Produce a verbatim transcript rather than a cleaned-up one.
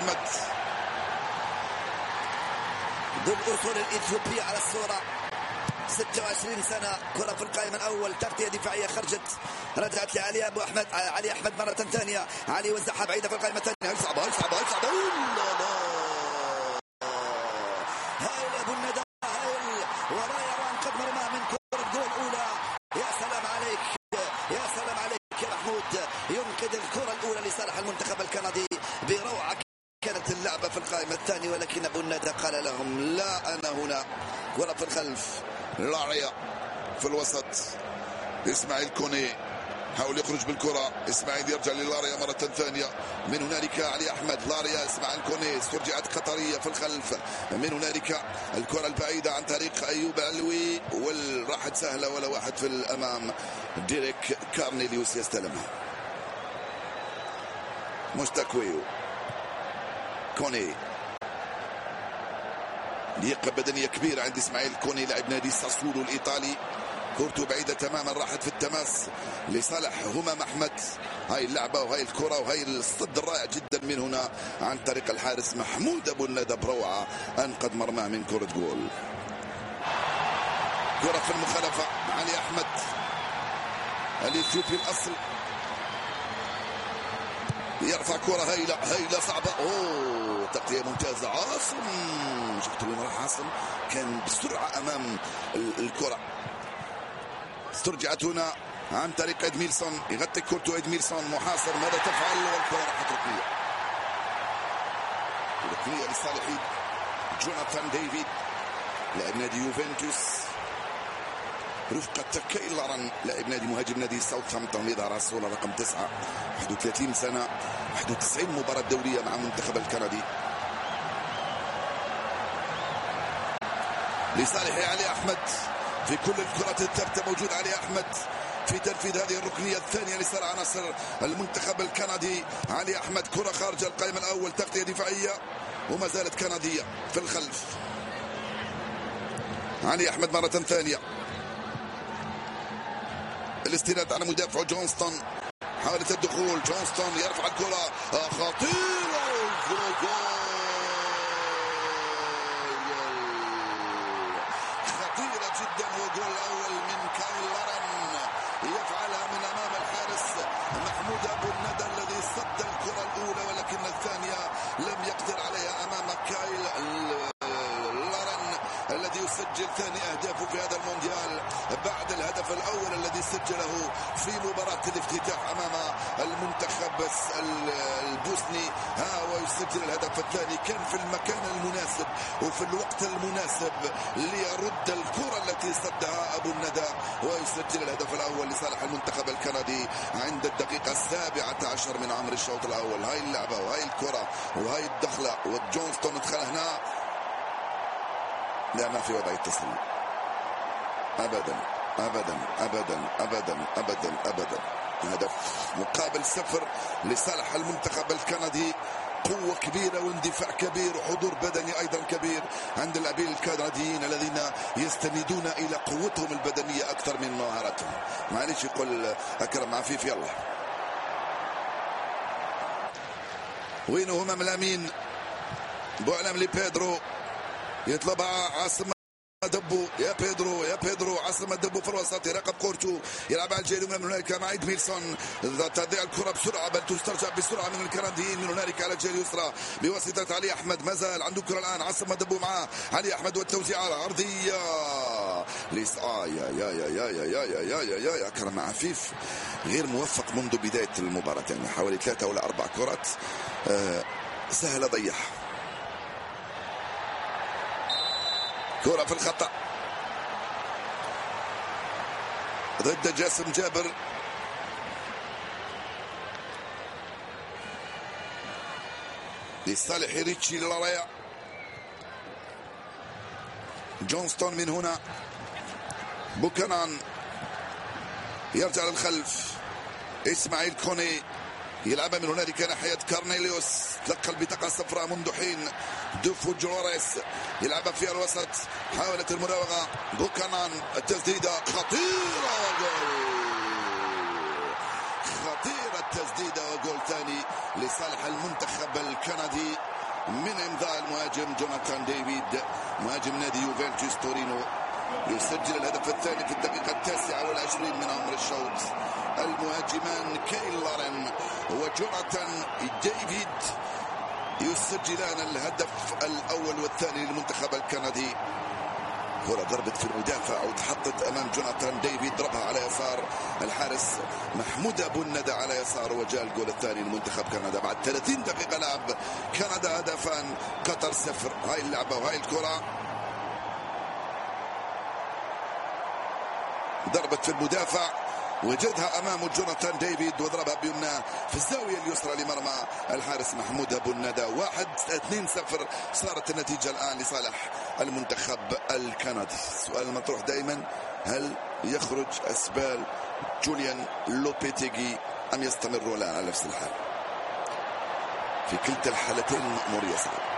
أحمد ذو الأصول الإثيوبية على الصورة، ستة وعشرين سنة، كرة في القائم الأول، تغطية دفاعية خرجت، رجعت لعلي أبو أحمد، علي أحمد مرة ثانية، علي وزعها بعيدة في القائمة الثانية، هل صعبة هل صعبة هل صعبة لا لا هايل أبو الندى هايل، ولا يرى أن قد مرمى من كرة جول أولى. يا سلام عليك يا سلام عليك يا محمود، ينقذ الكرة الأولى لصالح المنتخب الكندي بروعة. كانت اللعبة في القائمة الثانية ولكن أبو الندى قال لهم لا أنا هنا. كرة في الخلف، لاريا في الوسط، إسماعيل كوني حاول يخرج بالكرة، إسماعيل يرجع للاريا مرة ثانية، من هنالك علي أحمد، لاريا إسماعيل كوني، استرجعت قطرية في الخلف، من هنالك الكرة البعيدة عن طريق أيوب علوي، والراحت سهلة ولا واحد في الأمام، ديريك كارنيليوس يستلمها، مستكويو كوني، لياقة بدنية كبيرة عند إسماعيل كوني لاعب نادي ساسولو الإيطالي، كورته بعيدة تماما، راحت في التماس لصالح همام أحمد. هاي اللعبة وهاي الكرة وهاي الصد الرائع جدا من هنا عن طريق الحارس محمود أبو الندى بروعة، أنقذ مرماه من كرة جول. كرة في المخالفة، علي أحمد الإثيوبي الأصل يرفع كرة هايلة هايلة صعبة، أوه تغطية ممتازة، عاصم شفتوا وين راح عاصم، كان بسرعة أمام الكرة، استرجعت هنا عن طريق إدميلسون، يغطي كورتو إدميلسون، محاصر، ماذا تفعل؟ والكرة راحت ركنية، ركنية لصالح جوناثان ديفيد لاعب نادي يوفنتوس، رفقة تكاي لارن لاعب نادي مهاجم نادي ساوثهامبتون، يظهر على الصورة رقم تسعة، واحد وثلاثين سنة، واحد وتسعين مباراة دولية مع المنتخب الكندي. لصالح علي أحمد في كل الكرات الثابتة، موجود علي أحمد في تنفيذ هذه الركنية الثانية لصالح عناصر المنتخب الكندي. علي أحمد كرة خارج القائم الأول، تغطية دفاعية وما زالت كندية في الخلف. علي أحمد مرة ثانية، الاستناد على مدافع جونستون، حاولت الدخول، جونستون يرفع الكرة خطيرة، خطيرة جدا، وجول الأول من كايل لارن يفعلها من أمام الحارس محمود أبو الندى الذي صد الكرة الأولى، ولكن الثانية لم يقدر عليها أمام كايل الذي يسجل ثاني أهدافه في هذا المونديال بعد الهدف الأول الذي سجله في مباراة الافتتاح أمام المنتخب البوسني، ها ويسجل الهدف الثاني، كان في المكان المناسب وفي الوقت المناسب ليرد الكرة التي صدها أبو الندى ويسجل الهدف الأول لصالح المنتخب الكندي عند الدقيقة السابعة عشر من عمر الشوط الأول. هاي اللعبة وهاي الكرة وهاي الدخلة، وجونستون ادخل هنا، لا ما في وضع التسليم ابدا ابدا ابدا ابدا ابدا ابدا. هدف مقابل صفر لصالح المنتخب الكندي، قوة كبيرة واندفاع كبير وحضور بدني ايضا كبير عند اللاعبين الكنديين الذين يستندون الى قوتهم البدنية اكثر من مهارتهم. معلش يقول اكرم عفيف يلا وين همام الامين، بوعلم لبيدرو يطلبها عاصم دبو، يا بيدرو يا بيدرو عاصم دبو في الوسط، يراقب كورتو، يلعب على الجانب من هنالك مع إدميلسون، تضيع الكرة بسرعة بل تسترجع بسرعة من الكنديين، من هنالك على الجانب اليسرى بواسطة علي أحمد، ما زال عنده كرة الآن، عاصم دبو معاه علي أحمد والتوزيع العرضية ليس آه يا يا يا يا يا يا يا يا يا يا أكرم عفيف غير موفق منذ بداية المباراة، يعني حوالي ثلاثة ولا أربع كرات آه سهل ضيعها. كرة في الخطأ ضد جاسم جابر، لصالح ريتشي لاريا، جونستون من هنا، بوكانان يرجع للخلف، إسماعيل كوني يلعبها من هنالك ناحية كارنيليوس، تلقى البطاقة الصفراء منذ حين، دوفو جوريس يلعبها في الوسط، حاولت المراوغة، بوكانان التسديدة خطيرة وجول، خطيرة التسديدة وجول ثاني لصالح المنتخب الكندي من امضاء المهاجم جوناثان ديفيد مهاجم نادي يوفنتوس تورينو. يسجل الهدف الثاني في الدقيقة التاسعة والعشرين من عمر الشوط. المهاجمان كايل لارن وجوناثان ديفيد يسجلان الهدف الأول والثاني للمنتخب الكندي. كرة ضربت في المدافع وتحطت أمام جوناثان ديفيد، ضربها على يسار الحارس محمود أبو الندى على يسار، وجاء الجول الثاني لمنتخب كندا بعد ثلاثين دقيقة لعب. كندا هدفان قطر صفر. هاي اللعبة وهاي الكرة ضربت في المدافع وجدها امامه جوناثان ديفيد وضربها بيمنى في الزاويه اليسرى لمرمى الحارس محمود ابو الندى. واحد اثنين صفر صارت النتيجه الان لصالح المنتخب الكندي. السؤال المطروح دائما، هل يخرج اسبال جوليان لوبيتيغي ام يستمر على نفس الحال؟ في كلتا الحالتين المأمورية صعبة.